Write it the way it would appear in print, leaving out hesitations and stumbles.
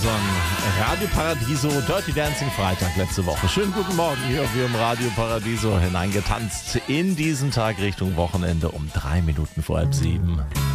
Radio Paradiso, Dirty Dancing Freitag letzte Woche. Schönen guten Morgen, hier wir im Radio Paradiso hineingetanzt in diesen Tag Richtung Wochenende um 3 Minuten vor halb 7.